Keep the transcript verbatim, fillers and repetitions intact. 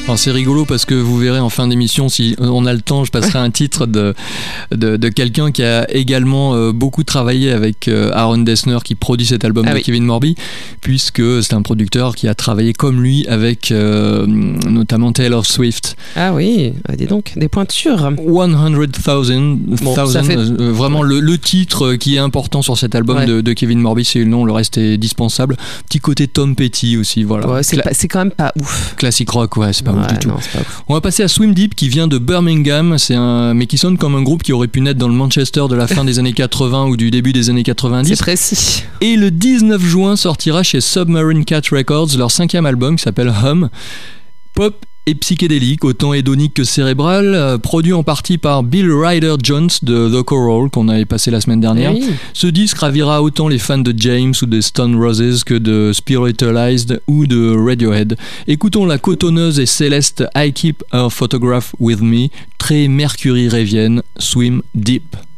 Alors c'est rigolo parce que vous verrez en fin d'émission, si on a le temps, je passerai un titre de, de, de quelqu'un qui a également euh, beaucoup travaillé avec euh, Aaron Dessner qui produit cet album ah de oui. Kevin Morby, puisque c'est un producteur qui a travaillé comme lui avec euh, notamment Taylor Swift. Ah oui, dis donc, des pointures. cent thousand, bon, fait... euh, vraiment le, le titre qui est important sur cet album ouais. de, de Kevin Morby, c'est le nom, le reste est dispensable. Petit côté Tom Petty aussi, voilà. Ouais, c'est, Cla- pas, c'est quand même pas ouf. Classique rock, ouais, c'est pas ouais, ouf du tout. Non, c'est pas ouf. On va passer à Swim Deep qui vient de Birmingham, c'est un, mais qui sonne comme un groupe qui aurait pu naître dans le Manchester de la fin des années quatre-vingts ou du début des années quatre-vingt-dix. C'est précis. Et le dix-neuf juin sortira chez Submarine Cat Records leur cinquième album qui s'appelle Hum. Pop et psychédélique, autant hédonique que cérébral, euh, produit en partie par Bill Ryder-Jones de The Coral qu'on avait passé la semaine dernière. Oui. Ce disque ravira autant les fans de James ou de Stone Roses que de Spiritualized ou de Radiohead. Écoutons la cotonneuse et céleste I Keep Her Photograph With Me, très Mercury révienne, Swim Deep.